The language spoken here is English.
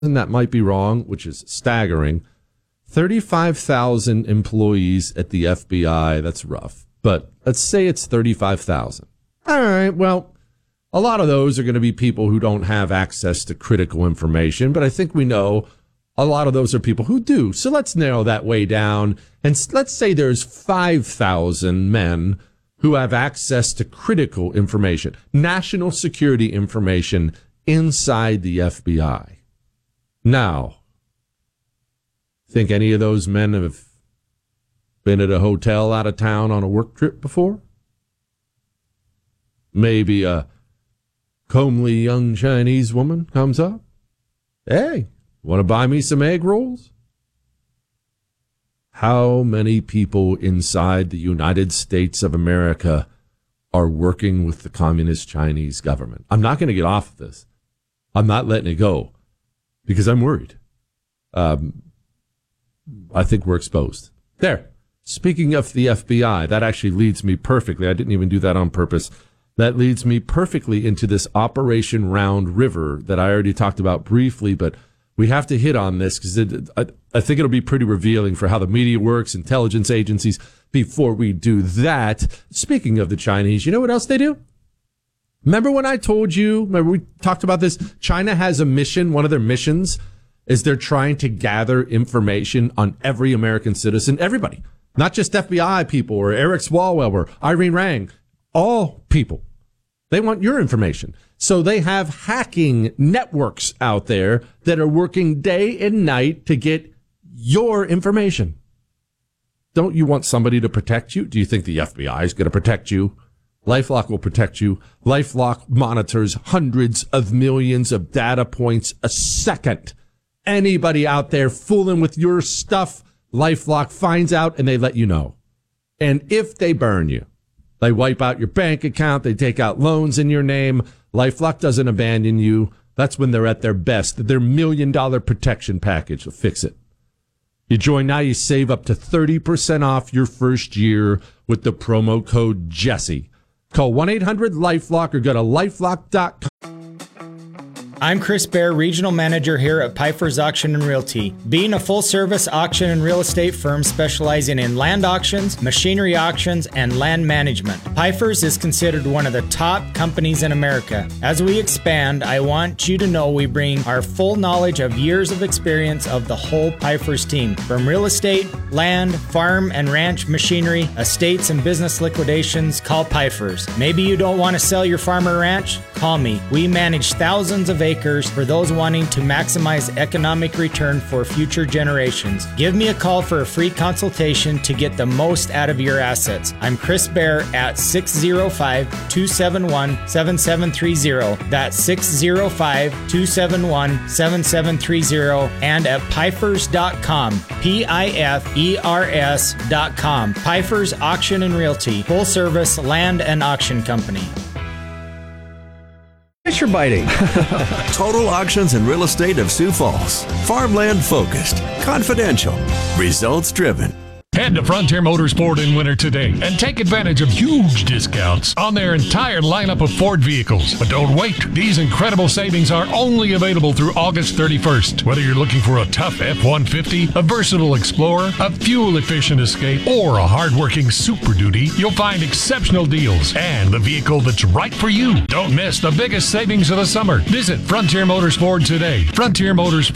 that might be wrong, which is staggering. 35,000 employees at the FBI. That's rough. But let's say it's 35,000. All right, well, a lot of those are going to be people who don't have access to critical information, but I think we know a lot of those are people who do. So let's narrow that way down, and let's say there's 5,000 men who have access to critical information, national security information inside the FBI. Now, think any of those men have been at a hotel out of town on a work trip before? Maybe a comely young Chinese woman comes up. Hey, want to buy me some egg rolls? How many people inside the United States of America are working with the communist Chinese government? I'm not going to get off of this. I'm not letting it go because I'm worried. I think we're exposed. There. Speaking of the FBI, that actually leads me perfectly. I didn't even do that on purpose. That leads me perfectly into this Operation Round River that I already talked about briefly, but we have to hit on this because I think it'll be pretty revealing for how the media works, intelligence agencies. Before we do that, speaking of the Chinese, you know what else they do? Remember when I told you, remember we talked about this? China has a mission. One of their missions is they're trying to gather information on every American citizen, everybody, not just FBI people or Eric Swalwell or Irene Rang, all people. They want your information. So they have hacking networks out there that are working day and night to get your information. Don't you want somebody to protect you? Do you think the FBI is going to protect you? LifeLock will protect you. LifeLock monitors hundreds of millions of data points a second. Anybody out there fooling with your stuff, LifeLock finds out and they let you know. And if they burn you, they wipe out your bank account, they take out loans in your name, LifeLock doesn't abandon you. That's when they're at their best. Their $1 million protection package will fix it. You join now, you save up to 30% off your first year with the promo code Jesse. Call 1-800-LifeLock or go to lifelock.com. I'm Chris Baer, Regional Manager here at Piper's Auction and Realty. Being a full-service auction and real estate firm specializing in land auctions, machinery auctions, and land management, Piper's is considered one of the top companies in America. As we expand, I want you to know we bring our full knowledge of years of experience of the whole Piper's team. From real estate, land, farm and ranch machinery, estates and business liquidations, call Piper's. Maybe you don't want to sell your farm or ranch? Call me. We manage thousands of acres for those wanting to maximize economic return for future generations. Give me a call for a free consultation to get the most out of your assets. I'm Chris Baer at 605-271-7730. That's 605-271-7730 and at Pifers.com. Pifers.com. Pifers Auction and Realty, full service land and auction company. You're biting. Total Auctions and Real Estate of Sioux Falls. Farmland focused, confidential, results driven. Head to Frontier Motorsport in Winter today and take advantage of huge discounts on their entire lineup of Ford vehicles. But don't wait. These incredible savings are only available through August 31st. Whether you're looking for a tough F-150, a versatile Explorer, a fuel-efficient Escape, or a hard-working Super Duty, you'll find exceptional deals and the vehicle that's right for you. Don't miss the biggest savings of the summer. Visit Frontier Motorsport today. Frontier Motorsport.